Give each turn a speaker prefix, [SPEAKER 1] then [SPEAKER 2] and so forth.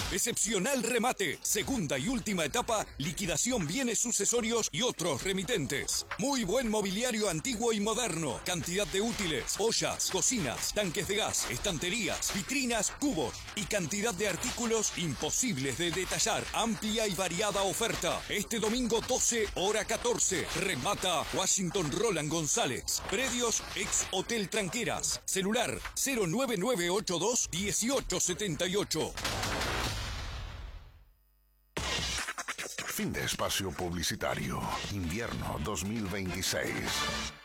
[SPEAKER 1] Excepcional remate. Segunda y última etapa, liquidación bienes sucesorios y otros remitentes. Muy buen mobiliario antiguo y moderno. Cantidad de útiles, ollas, cocinas, tanques de gas, estanterías, vitrinas, cubos y cantidad de artículos imposibles de detallar. Amplia y variada oferta. Este domingo 12, hora 14. Remata Washington Roland González. Predios ex Hotel Tranqueras. Celular 09982 1878.
[SPEAKER 2] Fin de espacio publicitario. Invierno 2026.